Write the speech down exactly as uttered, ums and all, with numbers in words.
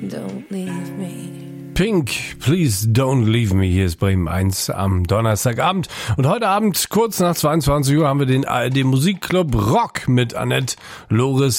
don't leave me. Pink, Please Don't Leave Me. Hier ist Bremen eins am Donnerstagabend. Und heute Abend, kurz nach zweiundzwanzig Uhr, haben wir den A R D Musikclub Rock mit Annette Loris.